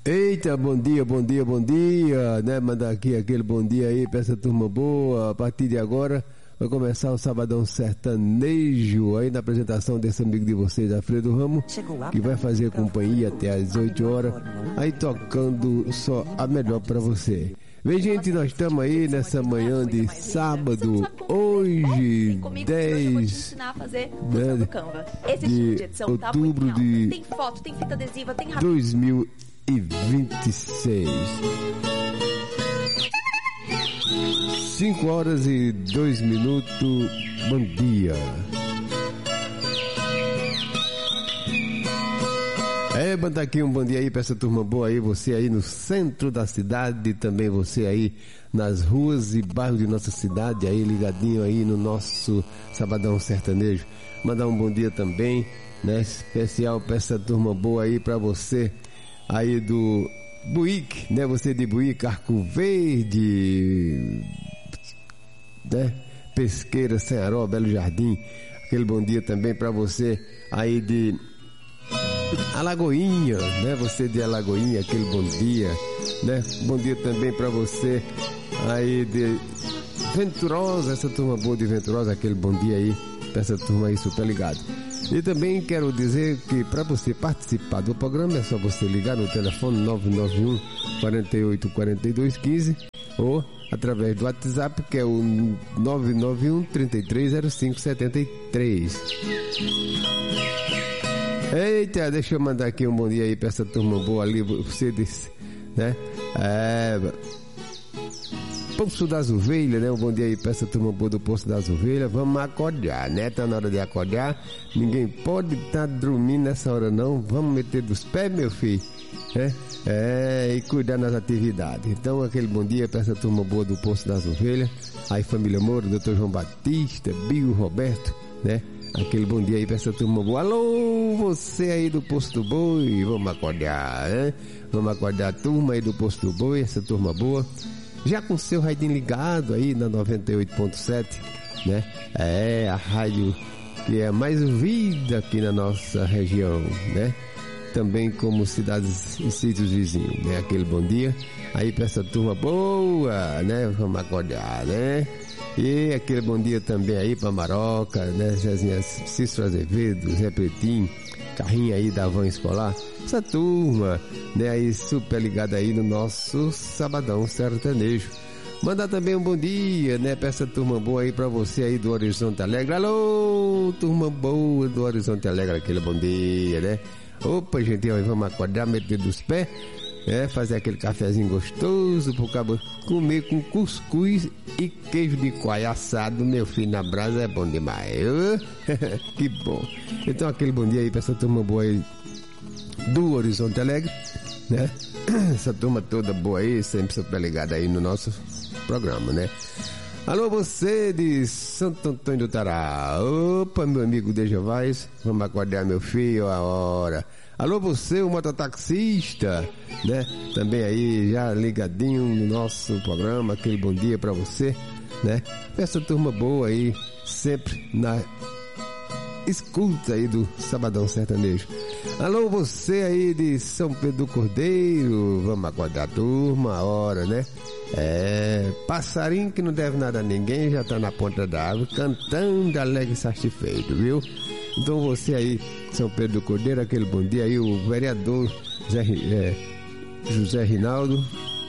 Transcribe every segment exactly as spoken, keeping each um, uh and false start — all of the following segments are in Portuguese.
Eita, bom dia, bom dia, bom dia, né? Mandar aqui aquele bom dia aí pra essa turma boa. A partir de agora vai começar o Sabadão Sertanejo aí na apresentação desse amigo de vocês, Alfredo Ramo, que vai fazer companhia até às oito horas, aí tocando só a melhor pra você. Vem, gente, nós estamos aí nessa manhã de sábado, hoje, dez de outubro de dois mil e vinte e seis. cinco horas e dois minutos. Bom dia. É, manda aqui um bom dia aí pra essa turma boa aí, você aí no centro da cidade, também você aí nas ruas e bairros de nossa cidade, aí ligadinho aí no nosso Sabadão Sertanejo. Mandar um bom dia também, né, especial pra essa turma boa aí, pra você aí do Buíque, né, você de Buíque, Arco Verde, né, Pesqueira, Senharó, Belo Jardim, aquele bom dia também pra você aí de Alagoinha, né? Você de Alagoinha, aquele bom dia, né? Bom dia também pra você aí de Venturosa, essa turma boa de Venturosa, aquele bom dia aí pra essa turma aí super ligado. E também quero dizer que para você participar do programa é só você ligar no telefone nove nove um, quatro oito, quatro dois um cinco ou através do WhatsApp, que é o nove nove um, três três zero cinco sete três. Eita, deixa eu mandar aqui um bom dia aí pra essa turma boa ali, você disse, né? É, Poço das Ovelhas, né? Um bom dia aí pra essa turma boa do Poço das Ovelhas. Vamos acordar, né? Tá na hora de acordar. Ninguém pode estar tá dormindo nessa hora não. Vamos meter dos pés, meu filho, né? É, e cuidar nas atividades. Então, aquele bom dia pra essa turma boa do Poço das Ovelhas. Aí, família Moura, doutor João Batista, Bio, Roberto, né? Aquele bom dia aí pra essa turma boa. Alô, você aí do Posto do Boi, vamos acordar, né? Vamos acordar a turma aí do Posto do Boi, essa turma boa. Já com seu radinho ligado aí na noventa e oito ponto sete, né? É a rádio que é mais ouvida aqui na nossa região, né? Também como cidades e sítios vizinhos, né? Aquele bom dia aí pra essa turma boa, né? Vamos acordar, né? E aquele bom dia também aí pra Maroca, né? Zezinha Cícero Azevedo, Zé Pretinho, carrinho aí da van escolar, essa turma, né? Aí super ligada aí no nosso Sabadão Sertanejo. Mandar também um bom dia, né? Pra essa turma boa aí pra você aí do Horizonte Alegre. Alô, turma boa do Horizonte Alegre, aquele bom dia, né? Opa, gente, vamos acordar, meter dos pés. É, fazer aquele cafezinho gostoso pro cabo comer com cuscuz e queijo de coalho assado, meu filho, na brasa é bom demais. Que bom. Então aquele bom dia aí pra essa turma boa aí do Horizonte Alegre, né? Essa turma toda boa aí, sempre super ligada aí no nosso programa, né? Alô, você de Santo Antônio do Tará. Opa, meu amigo de Jovais, vamos acordar, meu filho, a hora. Alô, você, o mototaxista, né? Também aí, já ligadinho no nosso programa, aquele bom dia pra você, né? Essa turma boa aí, sempre na escuta aí do Sabadão Sertanejo. Alô, você aí de São Pedro do Cordeiro, vamos acordar a turma, a hora, né? É, passarinho que não deve nada a ninguém, já tá na ponta da árvore, cantando alegre e satisfeito, viu? Então você aí, São Pedro do Cordeiro, aquele bom dia aí, o vereador Zé, é, José Rinaldo,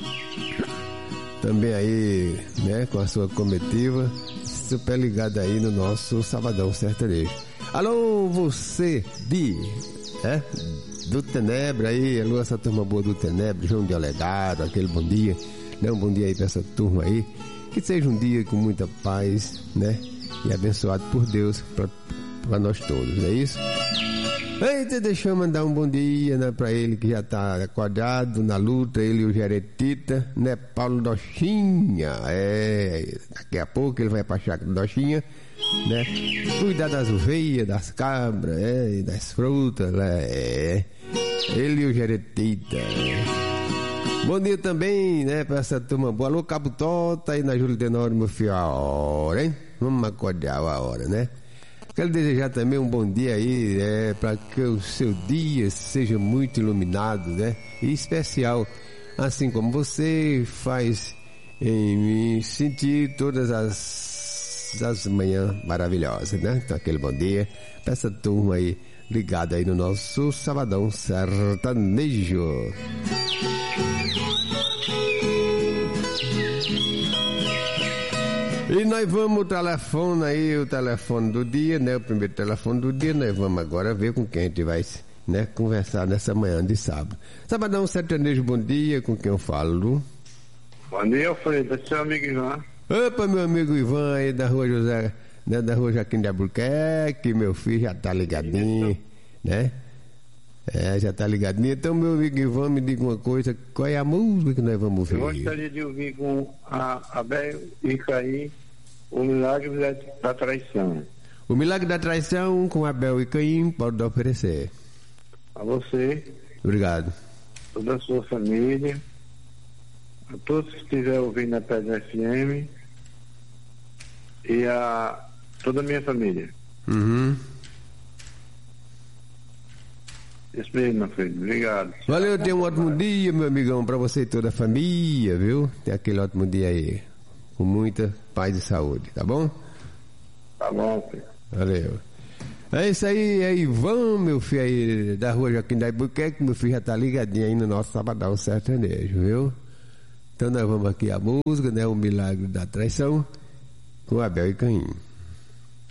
também aí, né, com a sua comitiva, super ligado aí no nosso Sabadão Sertanejo. Alô, você de, é, do Tenebre aí, alô, essa turma boa do Tenebre, João de Alegado, aquele bom dia, né, um bom dia aí pra essa turma aí, que seja um dia com muita paz, né, e abençoado por Deus pra para nós todos, não é isso? Eita, deixa eu mandar um bom dia, né, pra ele que já tá acordado na luta, ele e o Jeretita, né, Paulo Dochinha, é, daqui a pouco ele vai pra chácara do Dochinha, né, cuidar das ovelhas, das cabras, é, das frutas, né, é, ele e o Jeretita. Bom dia também, né, pra essa turma boa. Alô, Cabo Tota aí na Júlio Tenório, meu filho, a hora, hein? Vamos acordar a hora, né? Quero desejar também um bom dia aí, é, para que o seu dia seja muito iluminado, né? E especial, assim como você faz em me sentir todas as, as manhãs maravilhosas, né? Então, aquele bom dia para essa turma aí ligada aí no nosso Sabadão Sertanejo. E nós vamos o telefone aí, o telefone do dia, né? O primeiro telefone do dia, nós vamos agora ver com quem a gente vai, né, conversar nessa manhã de sábado. Sabadão Sertanejo, bom dia, com quem eu falo? Bom dia, Alfredo, é seu amigo Ivan. Opa, meu amigo Ivan aí da rua José, né, da rua Joaquim de Albuquerque, meu filho já tá ligadinho, né? É, já tá ligadinho. Então, meu amigo Ivan, me diga uma coisa, qual é a música que nós vamos ouvir? Eu gostaria de ouvir com a Abel e Caim, O Milagre da Traição. O Milagre da Traição com Abel e Caim, pode oferecer. A você. Obrigado. Toda a sua família, a todos que estiverem ouvindo a Pedra F M e a toda a minha família. Uhum. Isso mesmo, meu filho. Obrigado. Valeu, tenha um ótimo dia, meu amigão, pra você e toda a família, viu? Tem aquele ótimo dia aí. Com muita paz e saúde, tá bom? Tá bom, filho. Valeu. É isso aí, é Ivan, meu filho aí, da rua Joaquim da Albuquerque, meu filho já tá ligadinho aí no nosso Sabadão Sertanejo, viu? Então nós vamos aqui a música, né? O Milagre da Traição, com Abel e Caim.